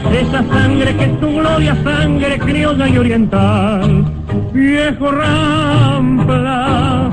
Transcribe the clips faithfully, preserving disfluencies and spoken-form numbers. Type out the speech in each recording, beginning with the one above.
esa sangre que es tu gloria, sangre criolla y oriental, viejo Rampla.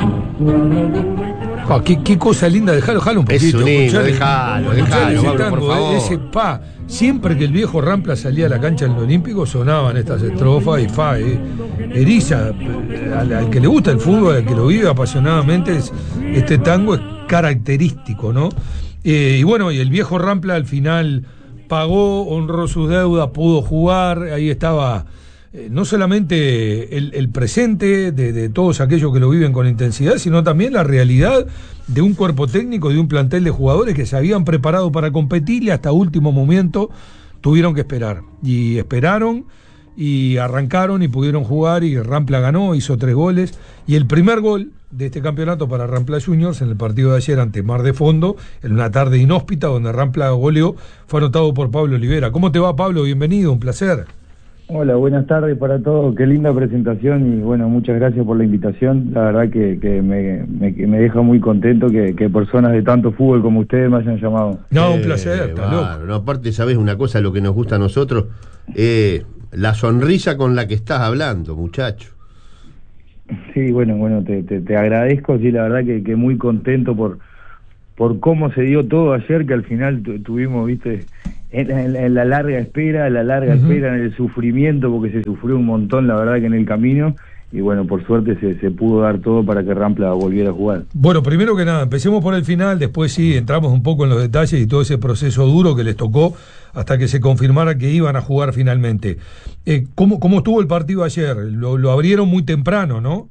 Oh, qué, qué cosa linda, dejalo, dejalo un poquito. Es un himno, escuchar, dejalo, escuchar dejalo, ese Pablo, tango, por favor. ese pa. Siempre que el viejo Rampla salía a la cancha del Olímpico sonaban estas estrofas y fa, eh, eriza, eh, al, al que le gusta el fútbol, al que lo vive apasionadamente, es, este tango es característico, ¿no? Eh, y bueno, y el viejo Rampla al final pagó, honró sus deudas, pudo jugar, ahí estaba eh, no solamente el, el presente de, de todos aquellos que lo viven con intensidad, sino también la realidad de un cuerpo técnico, de un plantel de jugadores que se habían preparado para competir y hasta último momento tuvieron que esperar. Y esperaron y arrancaron y pudieron jugar y Rampla ganó, hizo tres goles. Y el primer gol de este campeonato para Rampla Juniors en el partido de ayer ante Mar de Fondo, en una tarde inhóspita donde Rampla goleó, fue anotado por Pablo Olivera. ¿Cómo te va, Pablo? Bienvenido, un placer. Hola, buenas tardes para todos, qué linda presentación y bueno, muchas gracias por la invitación, la verdad que, que me, me, me deja muy contento que, que personas de tanto fútbol como ustedes me hayan llamado. No, un Eh, placer, está bueno, loco. no, aparte, ¿sabes una cosa? Lo que nos gusta a nosotros, eh, la sonrisa con la que estás hablando, muchacho. Sí, bueno, bueno, te, te, te agradezco, sí, la verdad que, que muy contento por, por cómo se dio todo ayer, que al final tu, tuvimos, viste, en, en, en la larga espera, la larga uh-huh. espera, en el sufrimiento, porque se sufrió un montón, la verdad que en el camino, y bueno, por suerte se, se pudo dar todo para que Rampla volviera a jugar. Bueno, primero que nada, empecemos por el final, después sí, entramos un poco en los detalles y todo ese proceso duro que les tocó hasta que se confirmara que iban a jugar finalmente. Eh, ¿cómo, ¿Cómo estuvo el partido ayer? Lo, lo abrieron muy temprano, ¿no?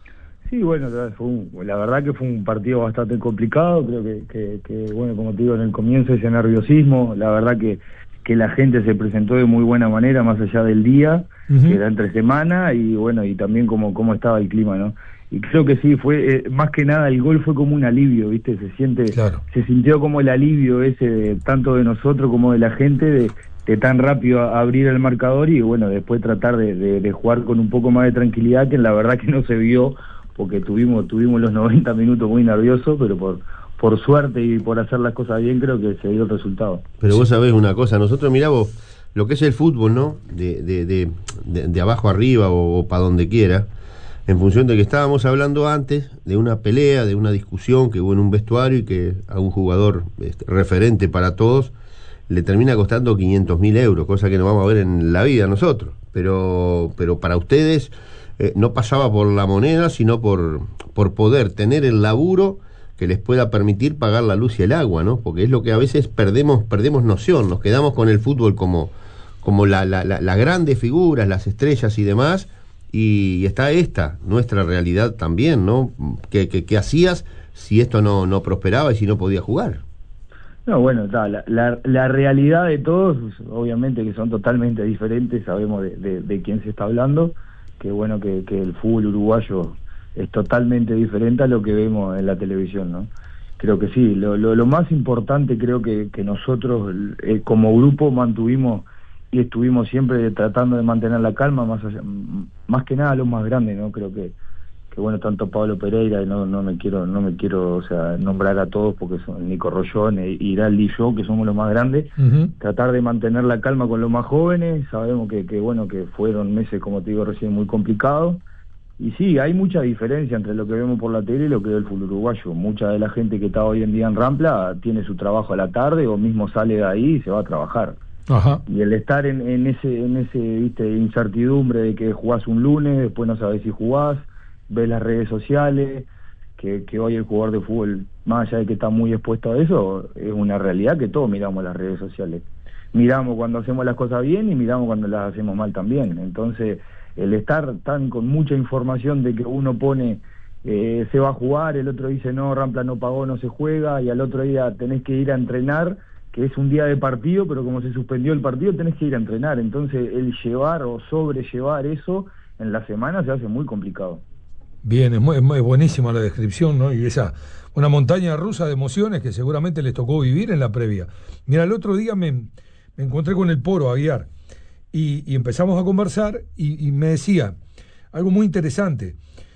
Sí, bueno, fue un, la verdad que fue un partido bastante complicado, creo que, que, que, bueno, como te digo, en el comienzo ese nerviosismo, la verdad que, que la gente se presentó de muy buena manera, más allá del día, uh-huh. que era entre semana, y bueno, y también como cómo estaba el clima, ¿no? Y creo que sí, fue, eh, más que nada, el gol fue como un alivio, ¿viste? Se siente, claro. se sintió como el alivio ese, de, tanto de nosotros como de la gente, de, de tan rápido abrir el marcador y bueno, después tratar de, de, de jugar con un poco más de tranquilidad, que la verdad que no se vio, porque tuvimos tuvimos los noventa minutos muy nerviosos, pero por por suerte y por hacer las cosas bien creo que se dio el resultado. Pero vos sabés una cosa, nosotros mirá vos, lo que es el fútbol, ¿no? De, de, de, de, de abajo arriba o, o para donde quiera, en función de que estábamos hablando antes de una pelea, de una discusión que hubo en un vestuario y que a un jugador este, referente para todos le termina costando quinientos mil euros, cosa que no vamos a ver en la vida nosotros, pero, pero para ustedes... Eh, no pasaba por la moneda, sino por, por poder tener el laburo que les pueda permitir pagar la luz y el agua, ¿no? Porque es lo que a veces perdemos perdemos noción, nos quedamos con el fútbol como, como la, la, la, las grandes figuras, las estrellas y demás, y, y está esta, nuestra realidad también, ¿no? ¿Qué, qué, qué hacías si esto no, no prosperaba y si no podías jugar? No, bueno, ta, la, la, la realidad de todos, obviamente que son totalmente diferentes, sabemos de, de, de quién se está hablando, que bueno que, que el fútbol uruguayo es totalmente diferente a lo que vemos en la televisión, ¿no? Creo que sí, lo, lo, lo más importante creo que, que nosotros eh, como grupo mantuvimos y estuvimos siempre tratando de mantener la calma, más allá, más que nada los más grandes, ¿no? Creo que, que bueno, tanto Pablo Pereira, y no, no me quiero, no me quiero, o sea, nombrar a todos porque son Nico Rollón, Iraldi y yo, que somos los más grandes, uh-huh. tratar de mantener la calma con los más jóvenes, sabemos que, que bueno, que fueron meses, como te digo recién, muy complicados, y sí, hay mucha diferencia entre lo que vemos por la tele y lo que ve el fútbol uruguayo. Mucha de la gente que está hoy en día en Rampla tiene su trabajo a la tarde o mismo sale de ahí y se va a trabajar. Ajá. Y el estar en, en ese, en ese, viste, incertidumbre de que jugás un lunes, después no sabés si jugás, ves las redes sociales, que, que hoy el jugador de fútbol, más allá de que está muy expuesto a eso, es una realidad que todos miramos las redes sociales. Miramos cuando hacemos las cosas bien y miramos cuando las hacemos mal también. Entonces, el estar tan con mucha información de que uno pone, eh, se va a jugar, el otro dice no, Rampla no pagó, no se juega, y al otro día tenés que ir a entrenar, que es un día de partido, pero como se suspendió el partido tenés que ir a entrenar. Entonces, el llevar o sobrellevar eso en la semana se hace muy complicado. Bien, es, muy, es muy buenísima la descripción, ¿no? Y esa, una montaña rusa de emociones que seguramente les tocó vivir en la previa. Mira, el otro día me, me encontré con el Poro Aguiar y, y empezamos a conversar y, y me decía algo muy interesante.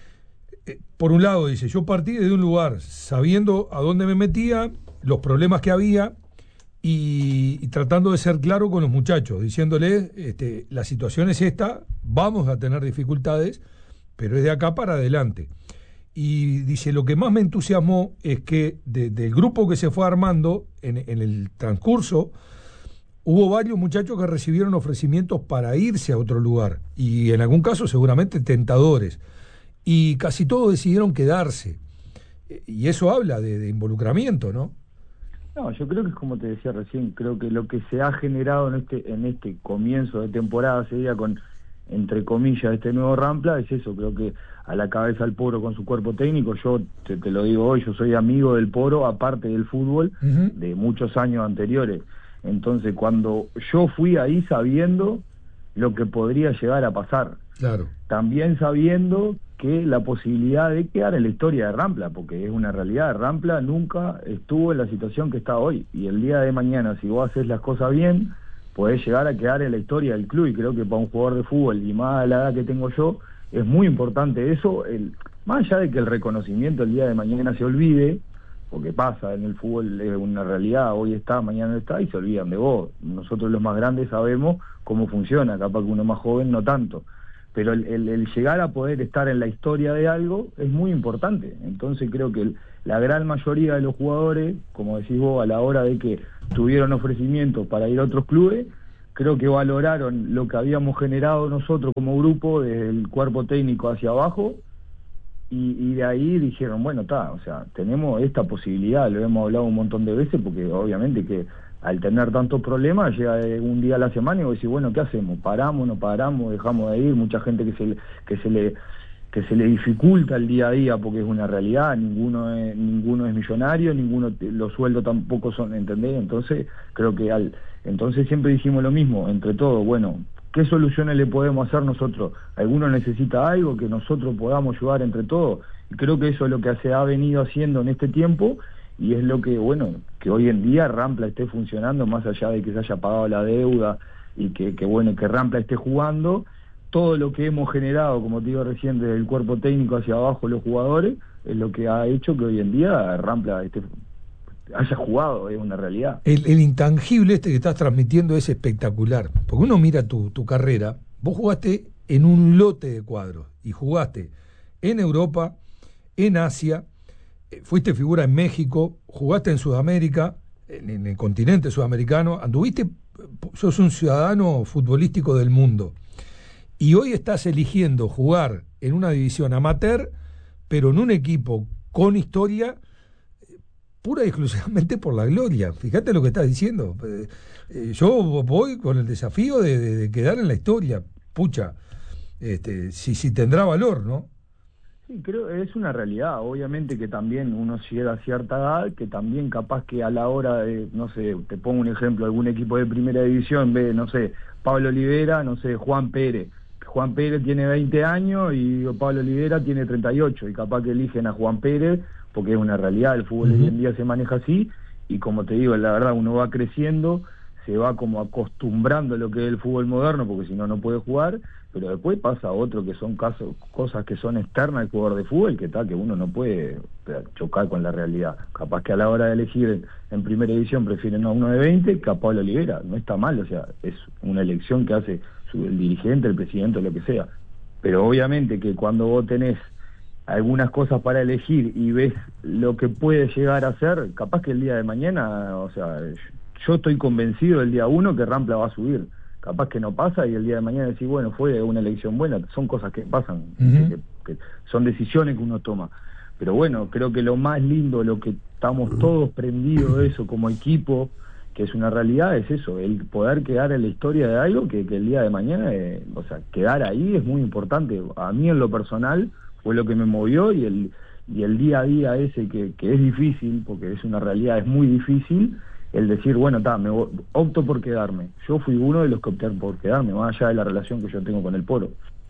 Eh, por un lado, dice, yo partí desde un lugar sabiendo a dónde me metía, los problemas que había y, y tratando de ser claro con los muchachos, diciéndoles, este, la situación es esta, vamos a tener dificultades, pero es de acá para adelante. Y dice, lo que más me entusiasmó es que de, del grupo que se fue armando en, en el transcurso, hubo varios muchachos que recibieron ofrecimientos para irse a otro lugar, y en algún caso seguramente tentadores, y casi todos decidieron quedarse. Y eso habla de, de involucramiento, ¿no? No, yo creo que es como te decía recién, creo que lo que se ha generado en este en este comienzo de temporada sería con, entre comillas, este nuevo Rampla, es eso, creo que a la cabeza del Poro con su cuerpo técnico, yo te, te lo digo hoy, yo soy amigo del Poro, aparte del fútbol, uh-huh. de muchos años anteriores. Entonces, cuando yo fui ahí sabiendo lo que podría llegar a pasar, claro. También sabiendo que la posibilidad de quedar en la historia de Rampla, porque es una realidad, Rampla nunca estuvo en la situación que está hoy, y el día de mañana, si vos haces las cosas bien, podés llegar a quedar en la historia del club, y creo que para un jugador de fútbol, y más a la edad que tengo yo, es muy importante eso, el, más allá de que el reconocimiento el día de mañana se olvide, porque pasa, en el fútbol es una realidad, hoy está, mañana no está, y se olvidan de vos. Nosotros los más grandes sabemos cómo funciona, capaz que uno más joven no tanto, pero el, el, el llegar a poder estar en la historia de algo es muy importante. Entonces creo que el, la gran mayoría de los jugadores, como decís vos, a la hora de que tuvieron ofrecimientos para ir a otros clubes, creo que valoraron lo que habíamos generado nosotros como grupo, desde el cuerpo técnico hacia abajo, y, y de ahí dijeron, bueno, está, o sea, tenemos esta posibilidad, lo hemos hablado un montón de veces, porque obviamente que al tener tantos problemas, llega un día a la semana y vos decís, bueno, ¿qué hacemos? ¿Paramos, no paramos, dejamos de ir? Mucha gente que se, que se le que se le dificulta el día a día porque es una realidad, ninguno es, ninguno es millonario, ninguno, los sueldos tampoco son, ¿entendés? Entonces, creo que al entonces siempre dijimos lo mismo, entre todos, bueno, ¿qué soluciones le podemos hacer nosotros? ¿Alguno necesita algo que nosotros podamos ayudar entre todos? Y creo que eso es lo que se ha venido haciendo en este tiempo, y es lo que, bueno, que hoy en día Rampla esté funcionando, más allá de que se haya pagado la deuda y que, que bueno, que Rampla esté jugando, todo lo que hemos generado, como te digo recién, desde el cuerpo técnico hacia abajo los jugadores, es lo que ha hecho que hoy en día Rampla esté, haya jugado, es una realidad. El, el intangible este que estás transmitiendo es espectacular, porque uno mira tu, tu carrera, vos jugaste en un lote de cuadros, y jugaste en Europa, en Asia, fuiste figura en México, jugaste en Sudamérica, en, en el continente sudamericano, anduviste, sos un ciudadano futbolístico del mundo, y hoy estás eligiendo jugar en una división amateur, pero en un equipo con historia, pura y exclusivamente por la gloria. Fíjate lo que estás diciendo. Eh, eh, yo voy con el desafío de, de, de quedar en la historia. Pucha, este, si, si tendrá valor, ¿no? Sí, creo que es una realidad. Obviamente que también uno llega a cierta edad, que también capaz que a la hora de, no sé, te pongo un ejemplo, algún equipo de primera división, ve, no sé, Pablo Olivera, no sé, Juan Pérez. Juan Pérez tiene veinte años y Pablo Olivera tiene treinta y ocho, y capaz que eligen a Juan Pérez, porque es una realidad, el fútbol uh-huh. hoy en día se maneja así, y como te digo, la verdad, uno va creciendo, se va como acostumbrando a lo que es el fútbol moderno, porque si no, no puede jugar, pero después pasa otro que son casos, cosas que son externas al jugador de fútbol, que tal, que uno no puede chocar con la realidad. Capaz que a la hora de elegir en primera división prefieren a uno de veinte que a Pablo Olivera, no está mal, o sea, es una elección que hace su, el dirigente, el presidente, lo que sea. Pero obviamente que cuando vos tenés algunas cosas para elegir y ves lo que puede llegar a ser, capaz que el día de mañana, o sea, yo estoy convencido el día uno que Rampla va a subir. Capaz que no pasa y el día de mañana decís, bueno, fue una elección buena, son cosas que pasan, uh-huh. que, que son decisiones que uno toma. Pero bueno, creo que lo más lindo, lo que estamos todos prendidos de eso como equipo, que es una realidad, es eso, el poder quedar en la historia de algo que, que el día de mañana, eh, o sea, quedar ahí es muy importante. A mí en lo personal fue lo que me movió, y el y el día a día ese que, que es difícil, porque es una realidad, es muy difícil, el decir, bueno, ta, me opto por quedarme. Yo fui uno de los que opté por quedarme, más allá de la relación que yo tengo con el Poro.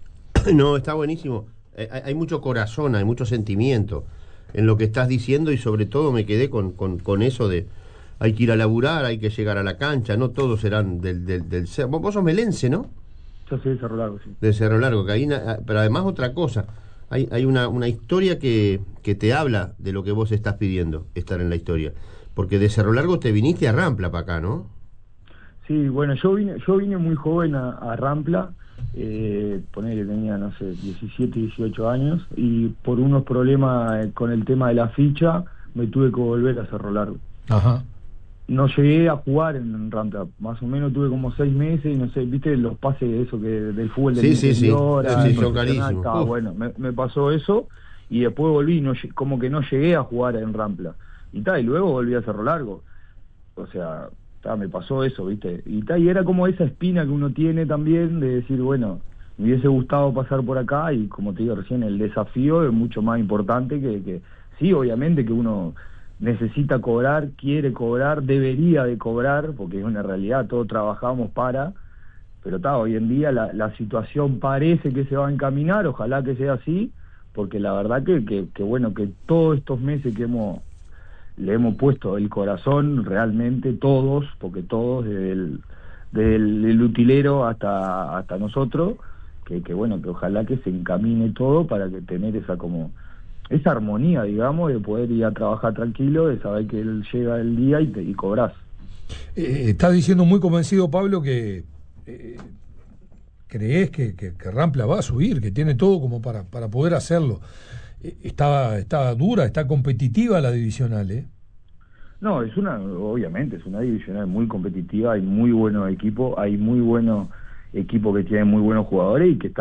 No, está buenísimo. Hay, hay mucho corazón, hay mucho sentimiento en lo que estás diciendo, y sobre todo me quedé con, con, con eso de hay que ir a laburar, hay que llegar a la cancha, no todos serán del... del, del, del vos sos melense, ¿no? Yo soy de Cerro Largo, sí. De Cerro Largo, que hay una, pero además otra cosa, hay, hay una, una historia que, que te habla de lo que vos estás pidiendo, estar en la historia. porque de Cerro Largo te viniste a Rampla para acá, ¿no? Sí, bueno, yo vine, yo vine muy joven a, a Rampla, eh, poner que tenía, no sé, diecisiete, dieciocho años, y por unos problemas con el tema de la ficha, me tuve que volver a Cerro Largo. Ajá. No llegué a jugar en Rampla, más o menos tuve como seis meses, y no sé, viste los pases de eso que del fútbol del Sí, sí, sí, interior, sí, a sí, son profesional, carísimos. estaba Uf. bueno, me, me pasó eso, y después volví, no, lle- como que no llegué a jugar en Rampla, y tal, y luego volví a Cerro Largo. O sea, ta, me pasó eso, ¿viste? Y, ta, y era como esa espina que uno tiene también de decir, bueno, me hubiese gustado pasar por acá y como te digo recién, el desafío es mucho más importante que, que sí, obviamente que uno necesita cobrar, quiere cobrar, debería de cobrar, porque es una realidad, todos trabajamos para, pero ta, hoy en día la, la situación parece que se va a encaminar, ojalá que sea así, porque la verdad que, que, que bueno, que todos estos meses que hemos le hemos puesto el corazón realmente todos, porque todos, desde el, desde el, el utilero hasta hasta nosotros, que, que bueno, que ojalá que se encamine todo para que tener esa como esa armonía, digamos, de poder ir a trabajar tranquilo, de saber que él llega el día y, te, y cobras. Eh, está diciendo muy convencido Pablo que eh, crees que, que, que Rampla va a subir, que tiene todo como para, para poder hacerlo. Eh, está, está dura, está competitiva la divisional, ¿eh? No, es una, obviamente, es una divisional muy competitiva, hay muy buenos equipos, hay muy buenos equipos que tienen muy buenos jugadores y que están